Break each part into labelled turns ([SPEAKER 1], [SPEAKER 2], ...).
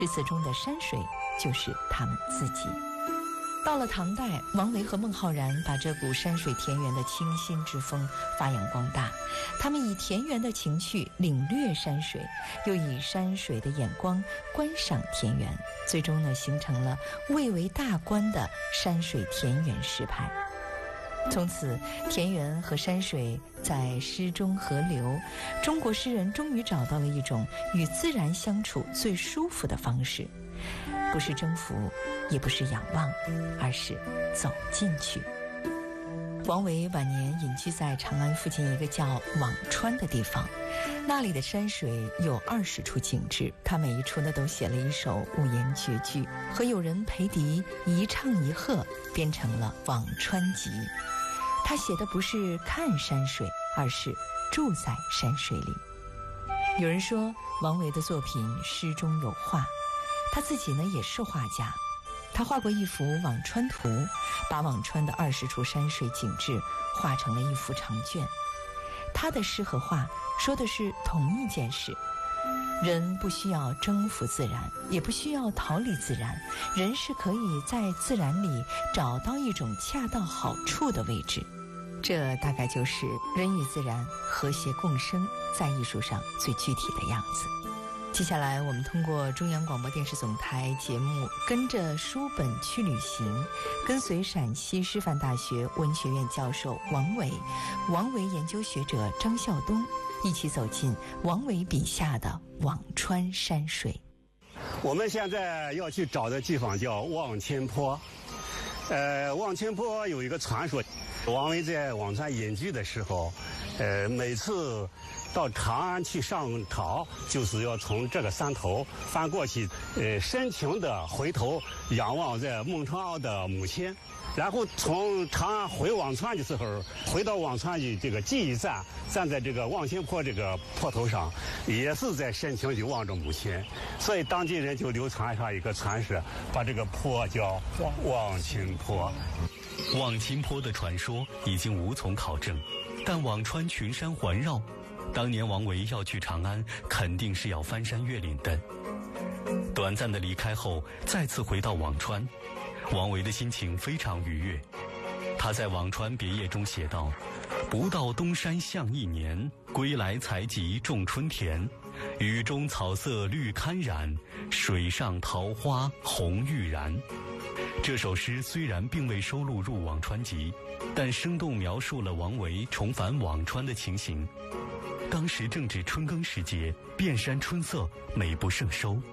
[SPEAKER 1] 诗词中的山水就是他们自己。到了唐代，王维和孟浩然把这股山水田园的清新之风发扬光大。他们以田园的情趣领略山水，又以山水的眼光观赏田园，最终呢，形成了蔚为大观的山水田园诗派。从此，田园和山水在诗中合流，中国诗人终于找到了一种与自然相处最舒服的方式，不是征服，也不是仰望，而是走进去。王维晚年隐居在长安附近一个叫辋川的地方，那里的山水有20处景致，他每一处呢都写了一首五言绝句，和友人裴迪一唱一和，编成了《辋川集》。他写的不是看山水，而是住在山水里。有人说王维的作品诗中有画，他自己呢也是画家，他画过一幅《辋川图》，把辋川的20处山水景致画成了一幅长卷。他的诗和画说的是同一件事，人不需要征服自然，也不需要逃离自然，人是可以在自然里找到一种恰到好处的位置。这大概就是人与自然和谐共生在艺术上最具体的样子。接下来我们通过中央广播电视总台节目跟着书本去旅行，跟随陕西师范大学文学院教授王维研究学者张孝东，一起走进王维笔下的辋川山水。
[SPEAKER 2] 我们现在要去找的地方叫望清坡。望清坡有一个传说，王维在辋川隐居的时候，每次到长安去上朝，就是要从这个山头翻过去，深情地回头仰望在孟春傲的母亲。然后从长安回辋川的时候，回到辋川的这个记忆站，站在这个望清坡这个坡头上，也是在深情地望着母亲。所以当地人就流传上一个传说，把这个坡叫望清坡。
[SPEAKER 3] 望清坡的传说已经无从考证，但辋川群山环绕，当年王维要去长安，肯定是要翻山越岭的。短暂的离开后，再次回到辋川，王维的心情非常愉悦。他在《辋川别业》中写道：“不到东山向一年，归来才及种春田。雨中草色绿堪染，水上桃花红欲燃。”这首诗虽然并未收录入《辋川集》，但生动描述了王维重返辋川的情形。当时正值春耕时节，遍山春色，美不胜收。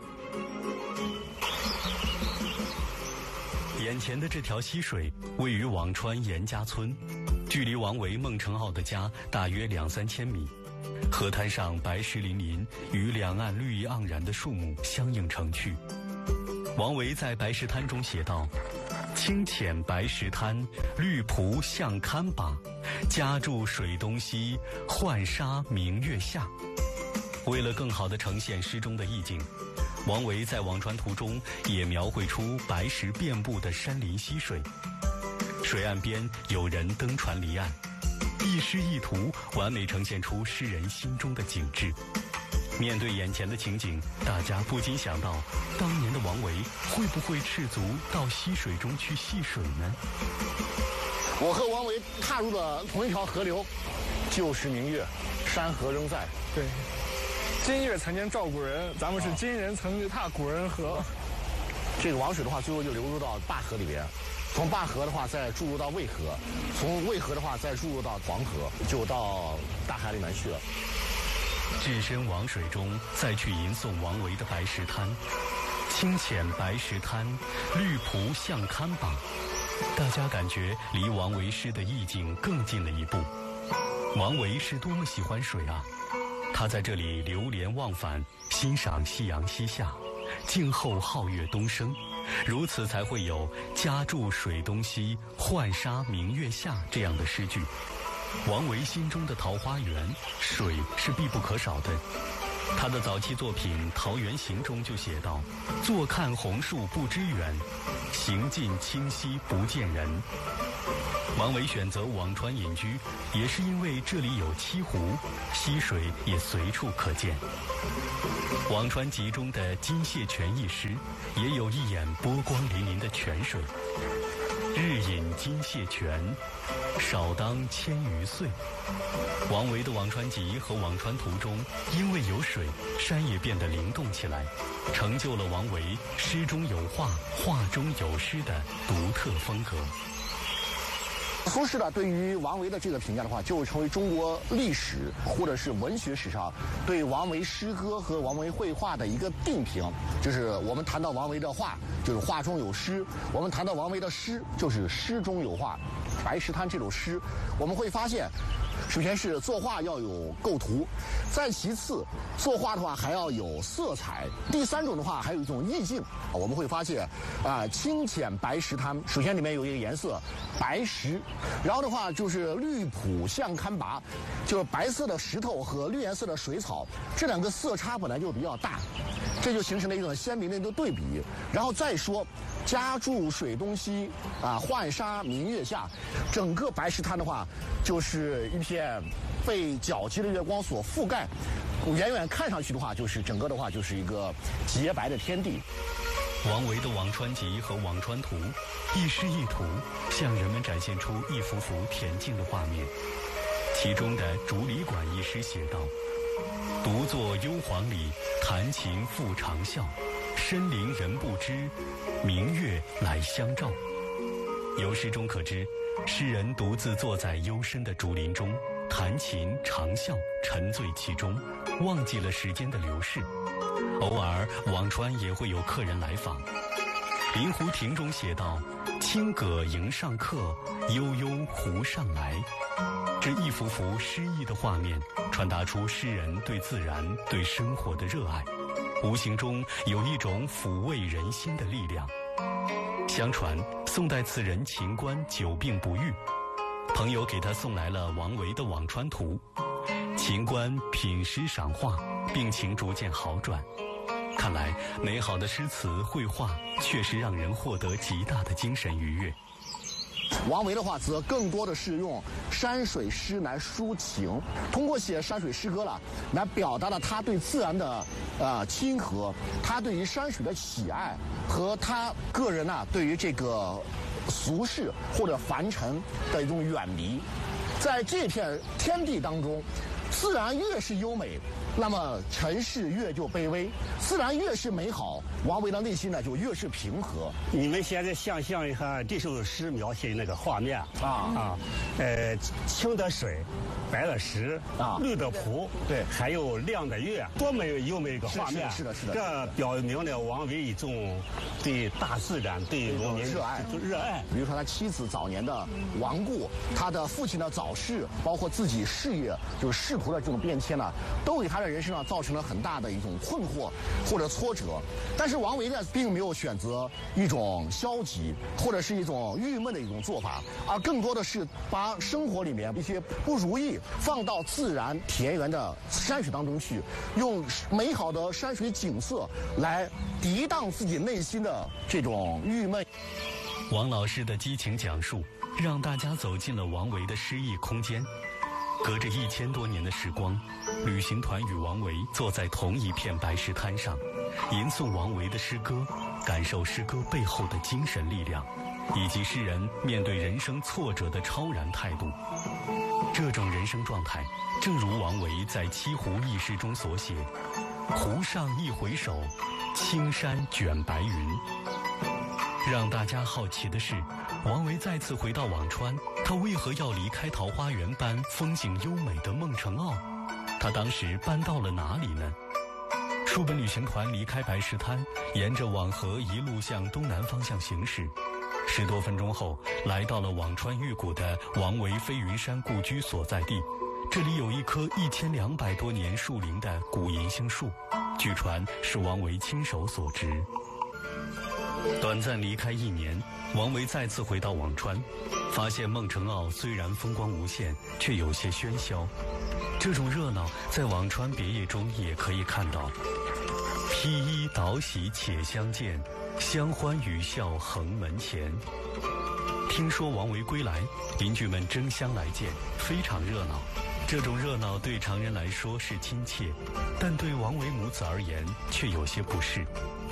[SPEAKER 3] 眼前的这条溪水位于辋川严家村，距离王维孟承傲的家大约2-3千米。河滩上白石粼粼，与两岸绿意盎然的树木相映成趣。王维在白石滩中写道：“清浅白石滩，绿蒲向堪把。家住水东西，浣纱明月下。”为了更好地呈现诗中的意境，王维在《辋川图》中也描绘出白石遍布的山林溪水，水岸边有人登船离岸，一诗一图完美呈现出诗人心中的景致。面对眼前的情景，大家不禁想到，当年的王维会不会赤足到溪水中去戏水呢？
[SPEAKER 4] 我和王维踏入了同一条河流，旧时明月，山河仍在。
[SPEAKER 5] 对，今月曾经照古人，咱们是今人曾去踏古人河。
[SPEAKER 4] 这个王水的话，最后就流入到灞河里边，从灞河的话再注入到渭河，从渭河的话再注入到黄河，就到大海里面去了。
[SPEAKER 3] 置身王水中，再去吟诵王维的白石滩。清浅白石滩，绿蒲向堪把。大家感觉离王维诗的意境更近了一步。王维是多么喜欢水啊！他在这里流连忘返，欣赏夕阳西下，静候皓月东升，如此才会有“家住水东西，浣纱明月下”这样的诗句。王维心中的桃花源，水是必不可少的。他的早期作品《桃源行》中就写道：“坐看红树不知远，行尽清溪不见人。” 王维选择辋川隐居，也是因为这里有七湖，溪水也随处可见。《辋川集》中的金泻泉一诗，也有一眼波光粼粼的泉水。日饮金泻泉，少当千余岁。王维的《辋川集》和《辋川图》中，因为有水，山也变得灵动起来，成就了王维诗中有画，画中有诗的独特风格。
[SPEAKER 4] 苏轼呢，对于王维的这个评价的话，就成为中国历史或者是文学史上对王维诗歌和王维绘画的一个定评。就是我们谈到王维的画，就是画中有诗；我们谈到王维的诗，就是诗中有画。《白石滩》这首诗，我们会发现，首先是作画要有构图，再其次，作画的话还要有色彩，第三种的话还有一种意境。我们会发现，清浅白石滩，首先里面有一个颜色白石，然后的话就是绿浦相堪拔，就是白色的石头和绿颜色的水草，这两个色差本来就比较大，这就形成了一种鲜明的一个对比。然后再说家住水东西，浣纱明月下，整个白石滩的话就是一片被皎洁的月光所覆盖，远远看上去的话，就是整个的话就是一个洁白的天地。
[SPEAKER 3] 王维的《辋川集》和《辋川图》，一诗一图，向人们展现出一幅幅恬静的画面。其中的《竹里馆》一诗写道：“独坐幽篁里，弹琴复长啸。深林人不知，明月来相照。”由诗中可知，诗人独自坐在幽深的竹林中，弹琴长啸，沉醉其中，忘记了时间的流逝。偶尔辋川也会有客人来访。《临湖亭》中写道：“清葛迎上客，悠悠湖上来。”这一幅幅诗意的画面，传达出诗人对自然、对生活的热爱，无形中有一种抚慰人心的力量。相传，宋代词人秦观久病不愈，朋友给他送来了王维的《辋川图》。秦观品诗赏画，病情逐渐好转。看来，美好的诗词绘画确实让人获得极大的精神愉悦。
[SPEAKER 4] 王维的话则更多的是用山水诗来抒情，通过写山水诗歌了，来表达了他对自然的亲和，他对于山水的喜爱，和他个人对于这个俗世或者凡尘的一种远离。在这片天地当中，自然越是优美，那么尘世越就卑微；自然越是美好，王维的内心呢就越是平和。
[SPEAKER 2] 你们现在想象一下这首诗描写的那个画面清的水，白的石，绿的湖，对，还有亮的月，多美优美一个画面！
[SPEAKER 4] 是的。
[SPEAKER 2] 这表明了王维一种对大自然、对农民
[SPEAKER 4] 热爱。比如说他妻子早年的亡故，他的父亲的早逝，包括自己事业就是仕途的这种变迁呢，都给他的人生上造成了很大的一种困惑或者挫折。但是王维呢，并没有选择一种消极或者是一种郁闷的一种做法，而更多的是把生活里面一些不如意放到自然田园的山水当中去，用美好的山水景色来涤荡自己内心的这种郁闷。
[SPEAKER 3] 王老师的激情讲述，让大家走进了王维的诗意空间。隔着1000多年的时光，旅行团与王维坐在同一片白石滩上，吟诵王维的诗歌，感受诗歌背后的精神力量，以及诗人面对人生挫折的超然态度。这种人生状态，正如王维在《七湖》一诗中所写：“湖上一回首，青山卷白云。”让大家好奇的是，王维再次回到辋川，他为何要离开桃花源般风景优美的孟城坳？他当时搬到了哪里呢？书本旅行团离开白石滩，沿着辋河一路向东南方向行驶。10多分钟后，来到了辋川玉谷的王维飞云山故居所在地。这里有一棵1200多年树龄的古银杏树，据传是王维亲手所植。短暂离开1年，王维再次回到辋川，发现孟城坳虽然风光无限，却有些喧嚣。这种热闹在辋川别业中也可以看到。披衣倒喜且相见，相欢语笑横门前。 听说王维归来，邻居们争相来见，非常热闹。这种热闹对常人来说是亲切，但对王维母子而言却有些不适。